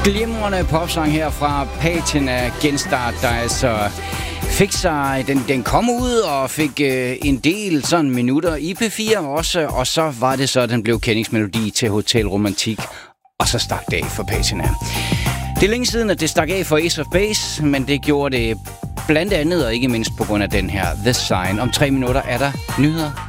Glimrende popsang her fra Patina Genstart, der altså fik sig, den kom ud og fik en del sådan minutter i P4 også, og så var det så, den blev kendingsmelodi til Hotel Romantik, og så stak det af for Patina. Det er længe siden, at det stak af for Ace of Base, men det gjorde det blandt andet, og ikke mindst på grund af den her The Sign. Om 3 minutter er der nyheder.